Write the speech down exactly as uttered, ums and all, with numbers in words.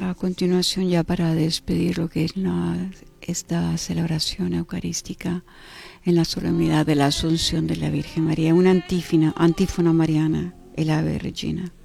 A continuación, ya para despedir lo que es la, esta celebración eucarística en la solemnidad de la Asunción de la Virgen María, una antífona, antífona mariana, el Ave Regina.